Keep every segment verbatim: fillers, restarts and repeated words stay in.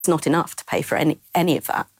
not enough to pay for any, any of that.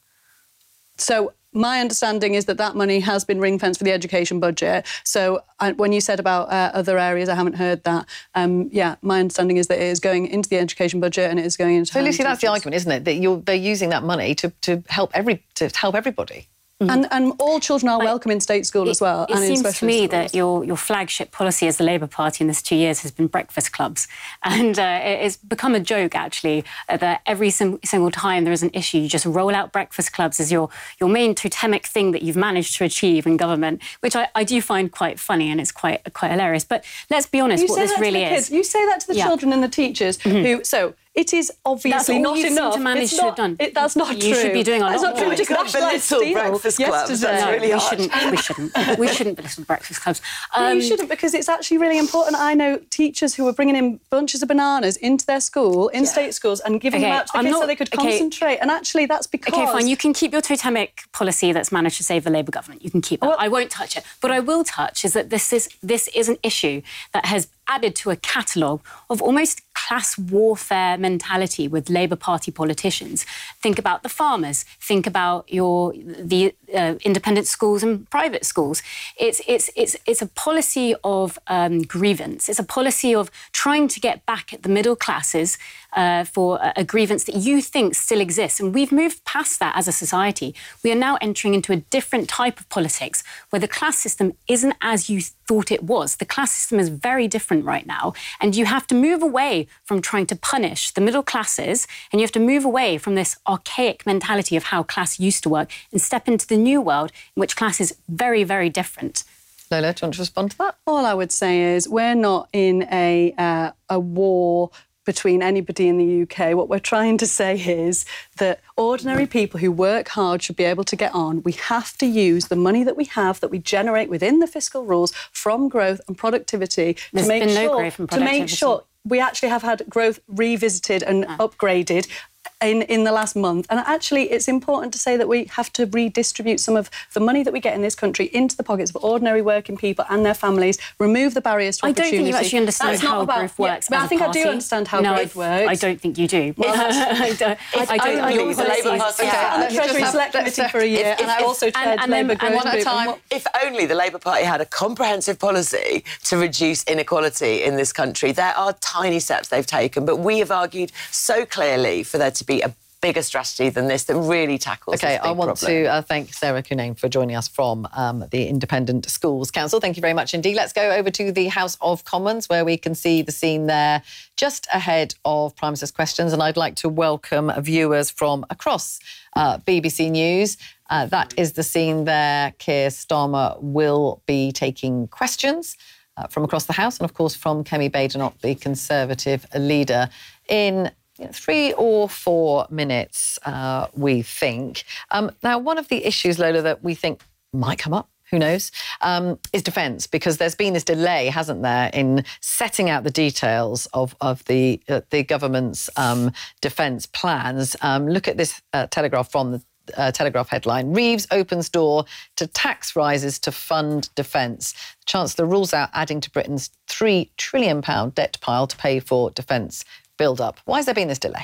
So my understanding is that that money has been ring-fenced for the education budget. So I, when you said about uh, other areas, I haven't heard that. Um, yeah, my understanding is that it is going into the education budget and it is going into... So, Lucy, that's the argument, isn't it? That you're, they're using that money to, to, help, every, to help everybody. Mm-hmm. And, and all children are welcome in state school it, as well. It and seems in to me schools. that your, your flagship policy as the Labour Party in this two years has been breakfast clubs. And uh, it's become a joke, actually, uh, that every sim- single time there is an issue, you just roll out breakfast clubs as your, your main totemic thing that you've managed to achieve in government, which I, I do find quite funny and it's quite quite hilarious. But let's be honest, you what this really is... Kids. You say that to the yeah. children and the teachers mm-hmm. who... So, it is obviously that's all not you enough. Seem to manage it's to not, have done. It, that's not you true. You should be doing a that's lot not true. more. Just belittle breakfast clubs. Yesterday. That's really no, hard. we shouldn't. We shouldn't. We shouldn't belittle breakfast clubs. Um, no, you shouldn't, because it's actually really important. I know teachers who are bringing in bunches of bananas into their school, in yeah. state schools, and giving okay, them out to the I'm kids not, so they could okay. concentrate. And actually, that's because... OK, fine, you can keep your totemic policy that's managed to save the Labour government. You can keep that. Well, I won't touch it. What I will touch is that this is this is an issue that has added to a catalogue of almost class warfare mentality with Labour Party politicians. Think about the farmers. Think about your the uh, independent schools and private schools. It's it's it's it's a policy of um, grievance. It's a policy of trying to get back at the middle classes uh, for a, a grievance that you think still exists. And we've moved past that as a society. We are now entering into a different type of politics where the class system isn't as you thought it was. The class system is very different right now, and you have to move away from trying to punish the middle classes, and you have to move away from this archaic mentality of how class used to work and step into the new world in which class is very, very different. Lola, do you want to respond to that? All I would say is we're not in a uh, a war between anybody in the U K. What we're trying to say is that ordinary people who work hard should be able to get on. We have to use the money that we have, that we generate within the fiscal rules from growth and productivity There's to make been sure no growth and to make productivity. sure we actually have had growth revisited and Ah. upgraded in, in the last month. And actually, it's important to say that we have to redistribute some of the money that we get in this country into the pockets of ordinary working people and their families, remove the barriers to I opportunity. don't think you actually understand That's how not about, growth works. Yeah, but as I think a I do party. understand how no, growth I, works. I don't think you do. Well, I don't. If I don't. only your the Labour policies- Party I sat on the let's Treasury just Select have- Committee let's- for a year, if- and I if- also and- chaired and Labour then- Growth and one at a Group. time. what- If only the Labour Party had a comprehensive policy to reduce inequality in this country. There are tiny steps they've taken, but we have argued so clearly for there to be a bigger strategy than this that really tackles OK, this big I want problem. to uh, thank Sarah Cunane for joining us from um, the Independent Schools Council. Thank you very much indeed. Let's go over to the House of Commons, where we can see the scene there just ahead of Prime Minister's questions. And I'd like to welcome viewers from across uh, B B C News. Uh, that is the scene there. Keir Starmer will be taking questions uh, from across the House and, of course, from Kemi Badenoch, the Conservative leader, in three or four minutes, uh, we think. Um, now, one of the issues, Lola, that we think might come up, who knows, um, is defence, because there's been this delay, hasn't there, in setting out the details of, of the, uh, the government's um, defence plans. Um, look at this uh, Telegraph from the Uh, Telegraph headline: Reeves opens door to tax rises to fund defence. The Chancellor rules out adding to Britain's three trillion pounds debt pile to pay for defence build-up. Why has there been this delay?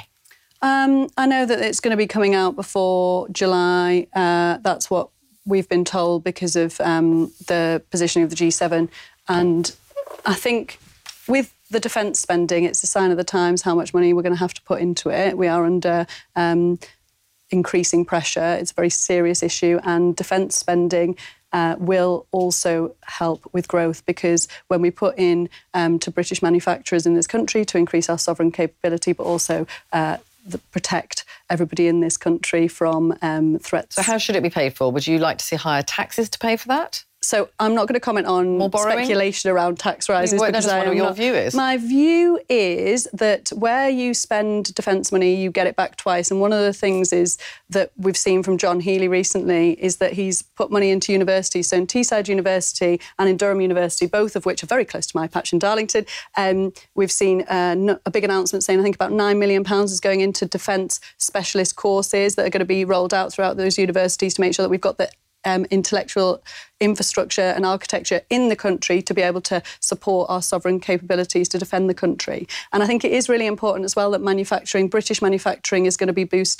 Um, I know that it's going to be coming out before July. Uh, that's what we've been told because of um, the positioning of the G seven. And I think with the defence spending, it's a sign of the times how much money we're going to have to put into it. We are under Um, increasing pressure. It's a very serious issue, and defence spending uh, will also help with growth, because when we put in um, to British manufacturers in this country to increase our sovereign capability, but also uh, the, protect everybody in this country from um, threats. So how should it be paid for? Would you like to see higher taxes to pay for that? So I'm not going to comment on More borrowing? speculation around tax rises. Well, because that's I what am your not- view is. My view is that where you spend defence money, you get it back twice. And one of the things is that we've seen from John Healey recently is that he's put money into universities. So in Teesside University and in Durham University, both of which are very close to my patch in Darlington, um, we've seen a, a big announcement saying I think about nine million pounds is going into defence specialist courses that are going to be rolled out throughout those universities to make sure that we've got the um, intellectual infrastructure and architecture in the country to be able to support our sovereign capabilities to defend the country. And I think it is really important as well that manufacturing, British manufacturing, is going to be boosted